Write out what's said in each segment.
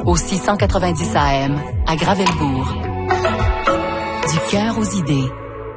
au 690 AM, à Gravelbourg. Du cœur aux idées.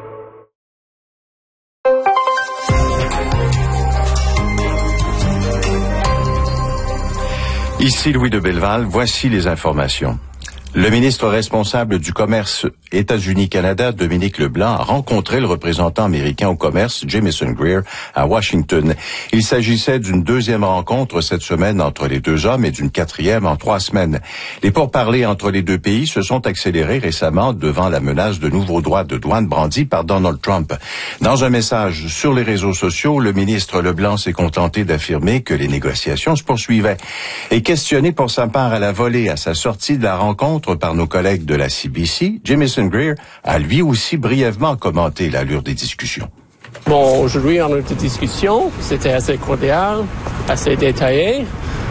Ici Louis de Belleval, voici les informations. Le ministre responsable du commerce États-Unis-Canada, Dominique Leblanc, a rencontré le représentant américain au commerce, Jamieson Greer, à Washington. Il s'agissait d'une deuxième rencontre cette semaine entre les deux hommes et d'une quatrième en 3 semaines. Les pourparlers entre les deux pays se sont accélérés récemment devant la menace de nouveaux droits de douane brandis par Donald Trump. Dans un message sur les réseaux sociaux, le ministre Leblanc s'est contenté d'affirmer que les négociations se poursuivaient. Et questionné pour sa part à la volée à sa sortie de la rencontre par nos collègues de la CBC, Jamieson Greer a lui aussi brièvement commenté l'allure des discussions. Bon, aujourd'hui, on a eu des discussions. C'était assez cordial, assez détaillé.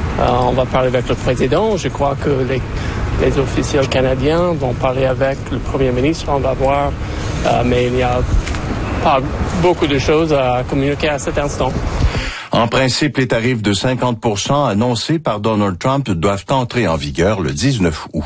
On va parler avec le président. Je crois que les officiels canadiens vont parler avec le premier ministre. On va voir. Mais il n'y a pas beaucoup de choses à communiquer à cet instant. En principe, les tarifs de 50% annoncés par Donald Trump doivent entrer en vigueur le 19 août.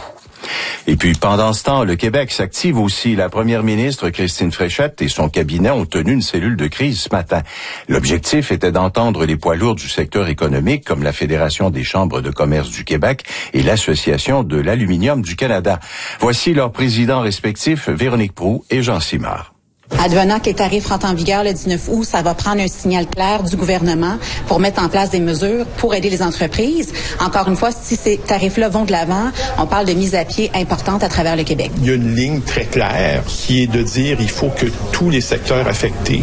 Et puis, pendant ce temps, le Québec s'active aussi. La première ministre, Christine Fréchette, et son cabinet ont tenu une cellule de crise ce matin. L'objectif était d'entendre les poids lourds du secteur économique, comme la Fédération des chambres de commerce du Québec et l'Association de l'aluminium du Canada. Voici leurs présidents respectifs, Véronique Proulx et Jean Simard. Advenant que les tarifs rentrent en vigueur le 19 août, ça va prendre un signal clair du gouvernement pour mettre en place des mesures pour aider les entreprises. Encore une fois, si ces tarifs-là vont de l'avant, on parle de mise à pied importante à travers le Québec. Il y a une ligne très claire qui est de dire qu'il faut que tous les secteurs affectés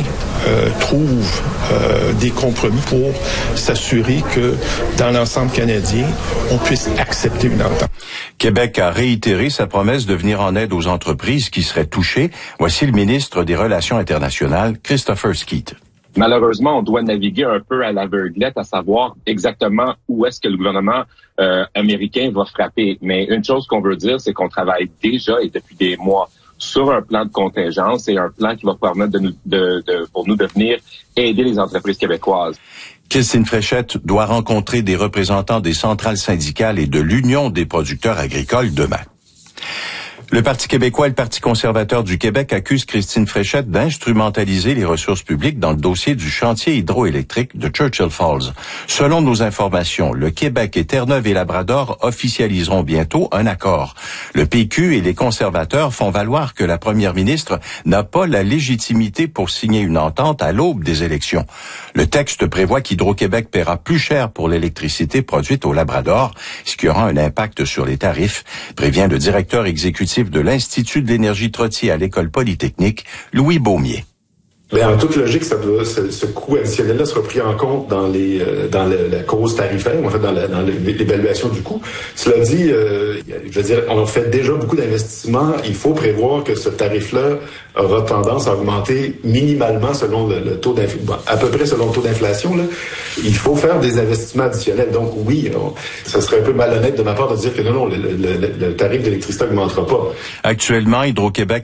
trouvent des compromis pour s'assurer que dans l'ensemble canadien, on puisse accepter une entente. Québec a réitéré sa promesse de venir en aide aux entreprises qui seraient touchées. Voici le ministre des Relations internationales, Christopher Skeete. Malheureusement, on doit naviguer un peu à l'aveuglette, à savoir exactement où est-ce que le gouvernement américain va frapper. Mais une chose qu'on veut dire, c'est qu'on travaille déjà et depuis des mois sur un plan de contingence et un plan qui va permettre pour nous de venir aider les entreprises québécoises. Christine Fréchette doit rencontrer des représentants des centrales syndicales et de l'Union des producteurs agricoles demain. Le Parti québécois et le Parti conservateur du Québec accusent Christine Fréchette d'instrumentaliser les ressources publiques dans le dossier du chantier hydroélectrique de Churchill Falls. Selon nos informations, le Québec et Terre-Neuve et Labrador officialiseront bientôt un accord. Le PQ et les conservateurs font valoir que la première ministre n'a pas la légitimité pour signer une entente à l'aube des élections. Le texte prévoit qu'Hydro-Québec paiera plus cher pour l'électricité produite au Labrador, ce qui aura un impact sur les tarifs, prévient le directeur exécutif de l'Institut de l'énergie Trottier à l'École polytechnique, Louis Beaumier. Mais en toute logique, ce coût additionnel-là sera pris en compte dans la cause tarifaire, en fait, dans l'évaluation du coût. Cela dit, je veux dire, on a fait déjà beaucoup d'investissements. Il faut prévoir que ce tarif-là aura tendance à augmenter minimalement selon le taux d'inflation, à peu près selon le taux d'inflation, là. Il faut faire des investissements additionnels. Donc oui, ça serait un peu malhonnête de ma part de dire que non, le tarif d'électricité n'augmentera pas. Actuellement, Hydro-Québec